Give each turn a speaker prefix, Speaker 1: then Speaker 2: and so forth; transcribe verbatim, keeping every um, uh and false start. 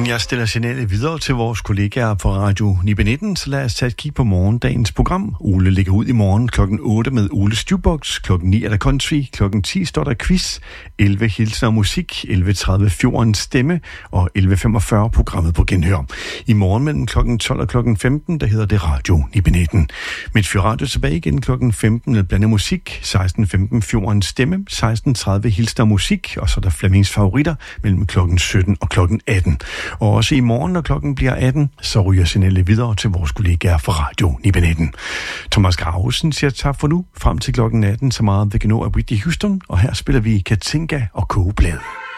Speaker 1: Jeg stiller signalet videre til vores kollegaer på Radio ni B nitten, så lad os tage et kig på morgendagens program. Ole ligger ud i morgen klokken otte med Ole Stewbox, klokken ni er der country, klokken ti står der quiz, elleve hilsen og musik, elleve tredive Fjordens stemme og elleve femogfyrre programmet på genhør. I morgen mellem klokken tolv og klokken femten, der hedder det Radio ni B nitten. Mit Fjordradio tilbage igen klokken femten med blandet musik, seksten femten Fjordens stemme, seksten tredive hilsen og musik, og så er der Flemmings favoritter mellem klokken sytten og klokken atten. Og også i morgen, når klokken bliver atten, så ryger signalet videre til vores kollegaer fra Radio ni B nitten. Thomas Gravesen siger tak for nu. Frem til klokken atten, så meget vi kan nå af Whitney Houston, og her spiller vi Katinka og Kogeblad.